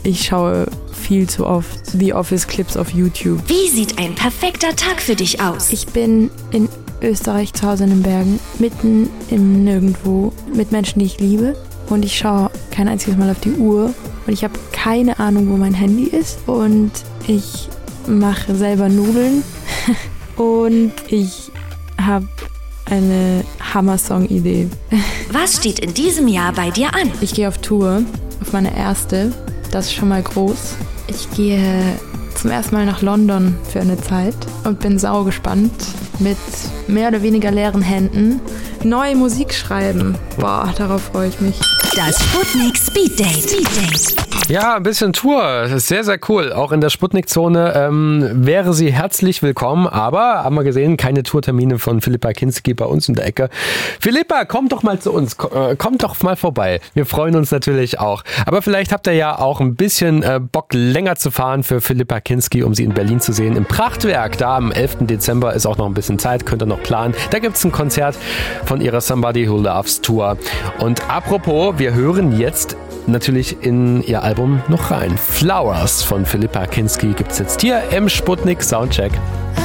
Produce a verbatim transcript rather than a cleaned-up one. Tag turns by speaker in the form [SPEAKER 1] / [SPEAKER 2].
[SPEAKER 1] ich schaue viel zu oft The Office Clips auf YouTube.
[SPEAKER 2] Wie sieht ein perfekter Tag für dich aus?
[SPEAKER 1] Ich bin in Österreich zu Hause in den Bergen, mitten im Nirgendwo, mit Menschen, die ich liebe. Und ich schaue kein einziges Mal auf die Uhr. Und ich habe keine Ahnung, wo mein Handy ist. Und ich mache selber Nudeln. Und ich habe eine Hammer-Song-Idee.
[SPEAKER 2] Was steht in diesem Jahr bei dir an?
[SPEAKER 1] Ich gehe auf Tour, auf meine erste. Das ist schon mal groß. Ich gehe zum ersten Mal nach London für eine Zeit und bin sau gespannt. Mit mehr oder weniger leeren Händen neue Musik schreiben. Boah, darauf freue ich mich.
[SPEAKER 2] Das Sputnik Speed Date. Speed Date.
[SPEAKER 3] Ja, ein bisschen Tour. Das ist sehr, sehr cool. Auch in der Sputnik-Zone ähm, wäre sie herzlich willkommen. Aber, haben wir gesehen, keine Tourtermine von Philippa Kinski bei uns in der Ecke. Philippa, komm doch mal zu uns. Komm doch mal vorbei. Wir freuen uns natürlich auch. Aber vielleicht habt ihr ja auch ein bisschen äh, Bock, länger zu fahren für Philippa Kinski, um sie in Berlin zu sehen. Im Prachtwerk, da am elften Dezember ist auch noch ein bisschen Zeit. Könnt ihr noch planen. Da gibt es ein Konzert von ihrer Somebody Who Loves Tour. Und apropos, wir hören jetzt natürlich in ihr Album noch rein. Flowers von Philippa Kinski gibt es jetzt hier im Sputnik Soundcheck.